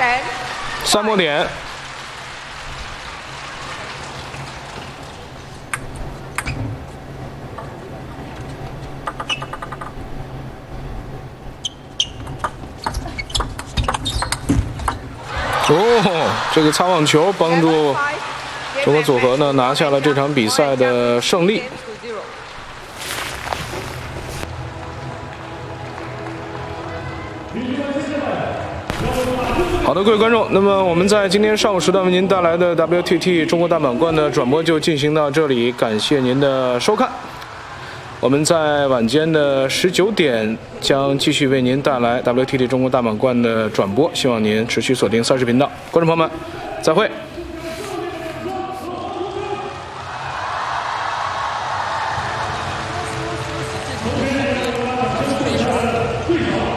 3末点。哦，这个擦网球帮助中国组合呢拿下了这场比赛的胜利。好的，各位观众，那么我们在今天上午时段为您带来的 WTT 中国大满贯的转播就进行到这里，感谢您的收看。我们在晚间的19点将继续为您带来 WTT 中国大满贯的转播，希望您持续锁定赛事频道。观众朋友们，再会。